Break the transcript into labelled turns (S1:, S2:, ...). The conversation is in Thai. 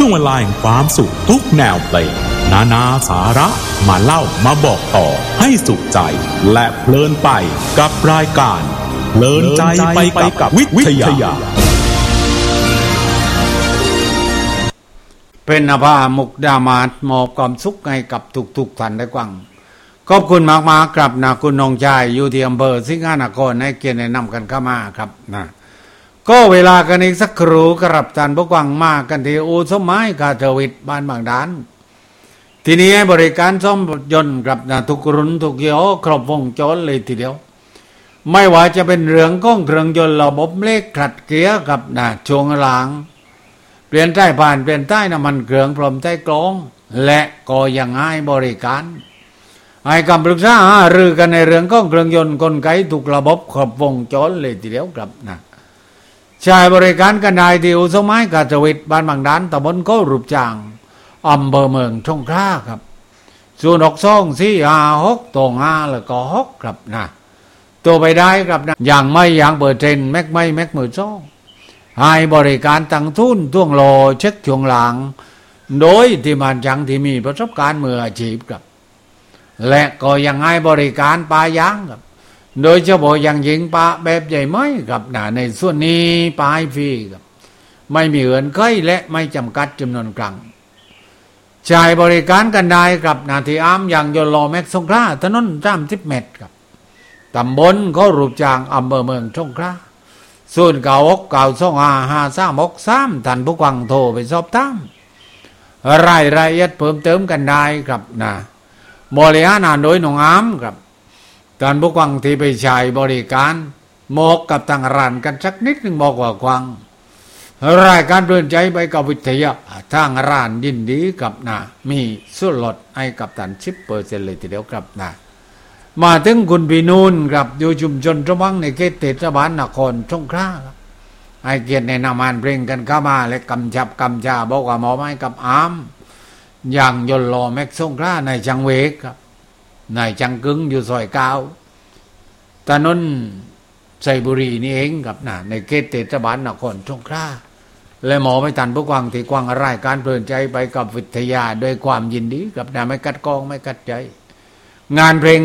S1: ช่วงเวลาแห่งความสุขทุกแนวเพลงนานาสาระมาเล่ามาบอกต่อให้สุขใจและเพลินไปกับรายการเพลินใจไปกับวิทยา
S2: เป็นอาภามุกดามาศมอบความสุขให้กับทุกท่านได้กว้างขอบคุณมากๆครับนะคุณนงชัยอยู่ที่อำเภอสิงหนครให้เกียรติแนะนำกันเข้ามาครับนะก็เวลากันอีกสักครู่ครับท่านผู้ฟังมากันที่อู่สมัยกาเทวิตบ้านบางดานทีนี้ให้บริการซ่อมรถยนต์ครับนะทุกรุ่นทุกยี่ห้อครบวงจรเลยทีเดียวไม่ว่าจะเป็นเรื่องของเครื่องยนต์ระบบเล็กขัดเกียร์ครับนะช่วงหลังเปลี่ยนใต้ผ่านเปลี่ยนใต้น้ำมันเครื่องพร้อมใต้กรองและก็ยังให้บริการให้คำปรึกษาหารือกันในเรื่องของเครื่องยนต์กลไกทุกระบบครบวงจรเลยทีเดียวครับนะใช้บริการกันได้ที่อู่สมัยกาเทวิตบ้านบางดานตำบลโครูปจางอำเภอเมืองสงขลาครับ0624565แล้วก็6ครับนะตัวไปได้ครับนะอย่างไม่อย่างเปิดเทรนแม็กไม่แม็กมือซ่องให้บริการตั้งทุนท่วงโลเช็คช่วงหลังโดยที่มันจังที่มีประสบการณ์มืออาชีพครับและก็ยังให้บริการปลายางครับโดยเฉพาะอย่างยิ่งปลาแบบใหญ่ไหมครับนะในส่วนนี้ปลาให้ฟรีครับไม่มีเงื่อนไขและไม่จำกัดจำนวนครั้งใช้บริการกันได้ครับนาทีอ้ามอย่างยนต์ลอแม็กสงขลาถนน30 เมตรครับตำบลเขารูปจางอำเภอเมืองสงขลา09692555363ท่านผู้ฟังโทรไปสอบถามรายละเอียดเพิ่มเติมกันได้ครับนะบริหารโดยหนองอ้ามครับท่านผู้ฟังที่ไปใช้บริการมอกกับทางร้านกันสักนิดหนึ่งบอกว่าฟังรายการเพลินใจไปกับวิทยาทางร้านยินดีกับนะมีส่วนลดให้กับท่าน 10% เลยทีเดียวครับนะมาถึงคุณพี่นูนครับอยู่ชุมชนสว่างในเขตเทศบาลนครสงขลาครับให้เกียรติในนามานเพลงกันเข้ามาและกำชาบอกว่าหมอไม้กับอามอย่างยนต์ลอแม็กสงขลาในจังเวกครับในจังกึ้งอยู่ซอย9ถนนไซบุรีนี่เองครับนะในเขตเทศบาลนครสงขลาและหมอไม่ทันผู้กวางที่กวางรายการเพลินใจไปกับวิทยาด้วยความยินดีกับนะไม่กัดกองไม่กัดใจงานเพลง